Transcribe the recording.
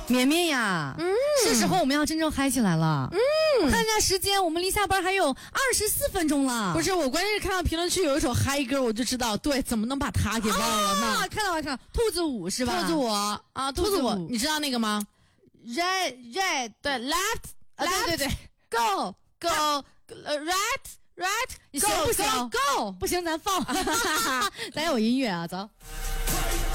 绵绵呀，是时候我们要真正嗨起来了。我看一下时间，我们离下班还有24分钟了。 不是，我关键是看到评论区有一首嗨歌，我就知道，对，怎么能把它给忘了呢？ 看到，兔子舞是吧？ 兔子舞啊，兔子舞，你知道那个吗 ？Right， 对 ，left， 对 ，go，right， 你行不行 ？go， 不行，咱放，咱有音乐啊，走。